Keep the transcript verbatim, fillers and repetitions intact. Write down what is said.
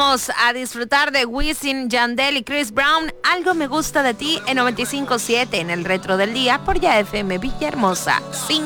Vamos a disfrutar de Wisin, Yandel y Chris Brown. Algo me gusta de ti en noventa y cinco punto siete en el Retro del Día por Ya F M Villahermosa.